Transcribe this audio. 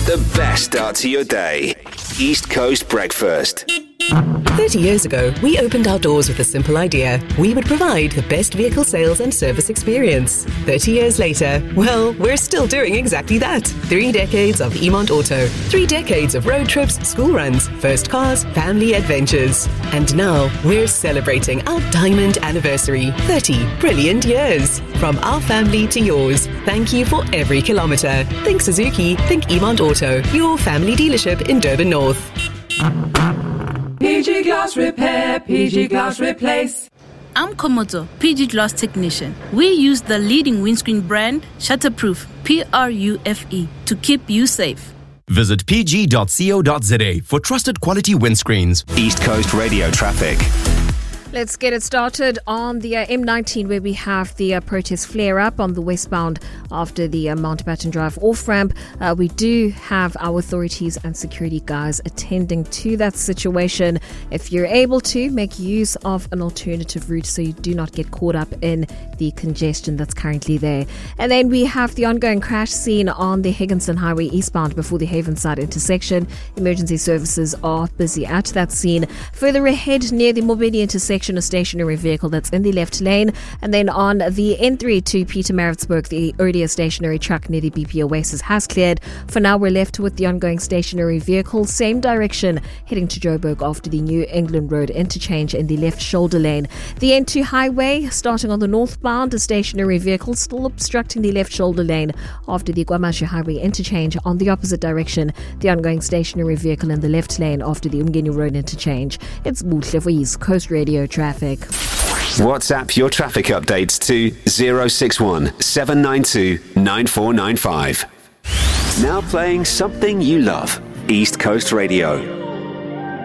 The best start to your day. East Coast Breakfast. 30 years ago, we opened our doors with a simple idea. We would provide the best vehicle sales and service experience. 30 years later, well, we're still doing exactly that. 3 decades of Emont Auto. 3 decades of road trips, school runs, first cars, family adventures. And now, we're celebrating our diamond anniversary. 30 brilliant years. From our family to yours. Thank you for every kilometre. Think Suzuki, think Emont Auto. Your family dealership in Durban North. PG Glass Repair, PG Glass Replace. I'm Komoto, PG Glass Technician. We use the leading windscreen brand, Shutterproof, PRUFE, to keep you safe. Visit pg.co.za for trusted quality windscreens. East Coast Radio Traffic. Let's get it started on the M19, where we have the protest flare-up on the westbound after the Mountbatten Drive off-ramp. We do have our authorities and security guys attending to that situation. If you're able to, make use of an alternative route so you do not get caught up in the congestion that's currently there. And then we have the ongoing crash scene on the Higginson Highway eastbound before the Havenside intersection. Emergency services are busy at that scene. Further ahead near the Morbidi intersection, a stationary vehicle that's in the left lane. And then on the N3 to Pietermaritzburg, the earlier stationary truck near the BP Oasis has cleared. For now, we're left with the ongoing stationary vehicle, same direction, heading to Joburg after the New England Road interchange in the left shoulder lane. The N2 highway, starting on the northbound, a stationary vehicle still obstructing the left shoulder lane after the KwaMashu Highway interchange. On the opposite direction, the ongoing stationary vehicle in the left lane after the Umgeni Road interchange. It's Buhle for East Coast Radio Traffic. WhatsApp your traffic updates to 061 792 9495. Now playing something you love. East Coast Radio.